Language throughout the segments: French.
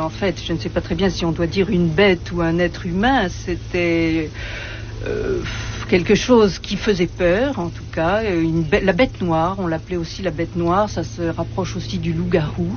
en fait, je ne sais pas très bien si on doit dire une bête ou un être humain. C'était quelque chose qui faisait peur, en tout cas. La bête noire, on l'appelait aussi la bête noire, ça se rapproche aussi du loup-garou.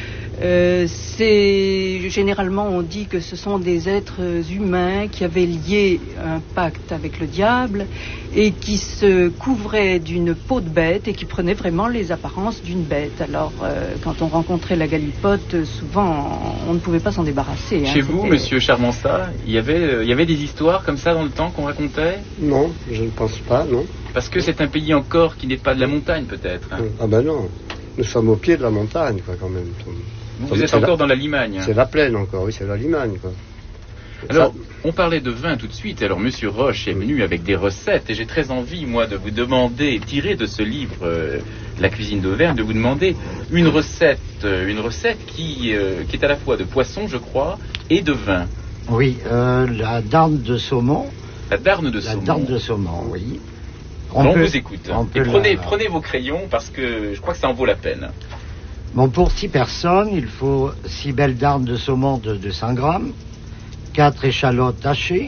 Généralement on dit que ce sont des êtres humains qui avaient lié un pacte avec le diable et qui se couvraient d'une peau de bête et qui prenaient vraiment les apparences d'une bête. Alors quand on rencontrait la galipote, souvent on ne pouvait pas s'en débarrasser. Chez vous, monsieur Charmensat, il y avait des histoires comme ça dans le temps qu'on racontait? Non, je ne pense pas, non. Parce que c'est un pays encore qui n'est pas de la montagne, peut-être. Ah ben non, nous sommes au pied de la montagne, quoi, quand même. Vous êtes encore dans la Limagne. C'est la plaine encore, oui, c'est la Limagne, quoi. Alors, on parlait de vin tout de suite. Alors, monsieur Roche est venu avec des recettes et j'ai très envie, moi, de vous demander, tiré de ce livre, La cuisine d'Auvergne, de vous demander une recette qui est à la fois de poisson, je crois, et de vin. Oui, la darne de saumon. La darne de saumon. La darne de saumon, oui. On vous écoute. Et prenez vos crayons parce que je crois que ça en vaut la peine. Bon, pour 6 personnes, il faut 6 belles darnes de saumon de 200 grammes, 4 échalotes hachées,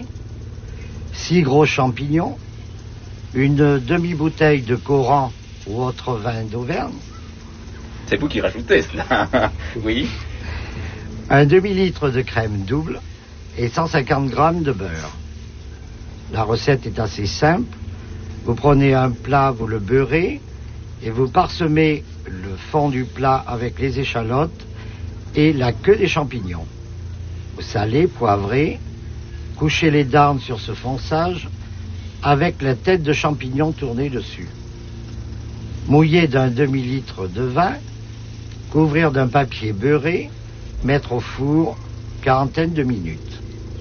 6 gros champignons, une demi-bouteille de Coran ou autre vin d'Auvergne. C'est vous qui rajoutez cela. Oui. Un demi-litre de crème double et 150 grammes de beurre. La recette est assez simple. Vous prenez un plat, vous le beurrez et vous parsemez le fond du plat avec les échalotes et la queue des champignons. Vous salez, poivrez, couchez les darnes sur ce fonçage avec la tête de champignon tournée dessus. Mouiller d'un demi-litre de vin, couvrir d'un papier beurré, mettre au four, quarantaine de minutes.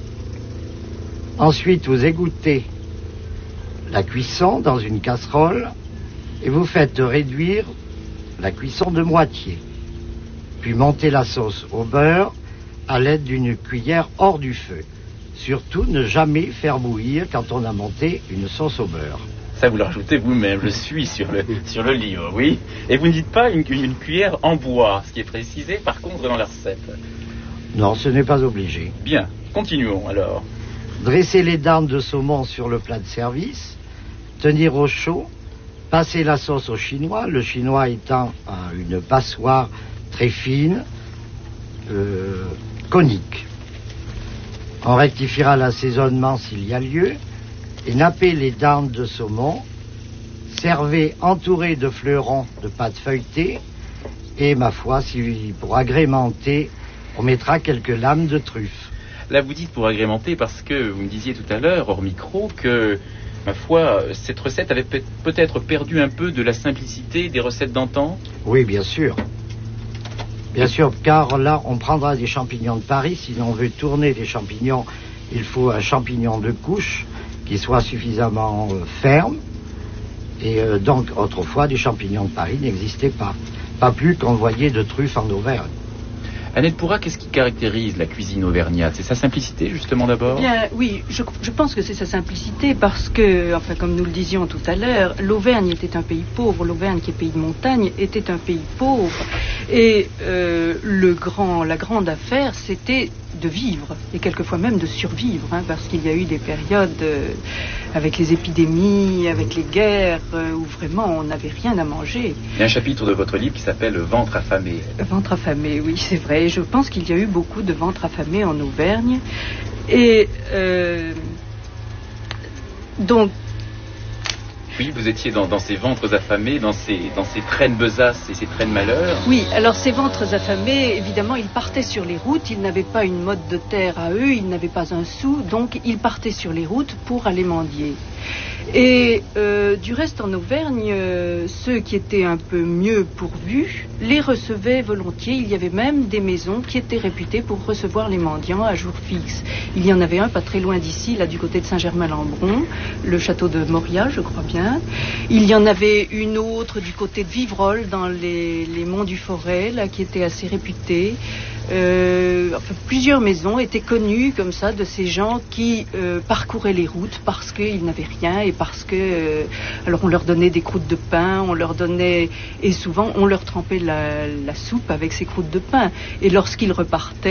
Ensuite, vous égouttez la cuisson dans une casserole et vous faites réduire la cuisson de moitié. Puis montez la sauce au beurre à l'aide d'une cuillère hors du feu. Surtout, ne jamais faire bouillir quand on a monté une sauce au beurre. Ça, vous le rajoutez vous-même, je suis sur le livre, oui. Et vous ne dites pas une cuillère en bois, ce qui est précisé par contre dans la recette. Non, ce n'est pas obligé. Bien, continuons alors. Dressez les darnes de saumon sur le plat de service, tenir au chaud, passer la sauce au chinois, le chinois étant une passoire très fine, conique. On rectifiera l'assaisonnement s'il y a lieu et nappez les darnes de saumon, servez entouré de fleurons de pâte feuilletée et, ma foi, pour agrémenter, on mettra quelques lames de truffe. Là, vous dites pour agrémenter parce que vous me disiez tout à l'heure, hors micro, que, ma foi, cette recette avait peut-être perdu un peu de la simplicité des recettes d'antan. Oui, bien sûr. Bien sûr, car là, on prendra des champignons de Paris. Si on veut tourner des champignons, il faut un champignon de couche qui soit suffisamment ferme. Et donc, autrefois, des champignons de Paris n'existaient pas. Pas plus qu'on voyait de truffes en Auvergne. Annette Pourra, qu'est-ce qui caractérise la cuisine auvergnate? C'est sa simplicité, justement, d'abord? Bien, oui, je pense que c'est sa simplicité parce que, enfin, comme nous le disions tout à l'heure, l'Auvergne était un pays pauvre. L'Auvergne, qui est pays de montagne, était un pays pauvre. Et la grande affaire, c'était de vivre, et quelquefois même de survivre, parce qu'il y a eu des périodes avec les épidémies, avec les guerres, où vraiment on n'avait rien à manger. Il y a un chapitre de votre livre qui s'appelle « Ventre affamé ». Ventre affamé, oui, c'est vrai. Je pense qu'il y a eu beaucoup de ventres affamés en Auvergne. Et donc... Oui, vous étiez dans ces ventres affamés, dans ces traînes besaces et ces traînes malheurs. Oui, alors ces ventres affamés, évidemment, ils partaient sur les routes, ils n'avaient pas une mode de terre à eux, ils n'avaient pas un sou, donc ils partaient sur les routes pour aller mendier. Et du reste, en Auvergne, ceux qui étaient un peu mieux pourvus les recevaient volontiers. Il y avait même des maisons qui étaient réputées pour recevoir les mendiants à jour fixe. Il y en avait un pas très loin d'ici, là du côté de Saint-Germain-Lembron, le château de Moria, je crois bien. Il y en avait une autre du côté de Vivrolles, dans les monts du Forêt, là, qui était assez réputée. Plusieurs maisons étaient connues comme ça de ces gens qui parcouraient les routes parce qu'ils n'avaient rien et parce que alors on leur donnait des croûtes de pain, on leur donnait, et souvent on leur trempait la soupe avec ces croûtes de pain, et lorsqu'ils repartaient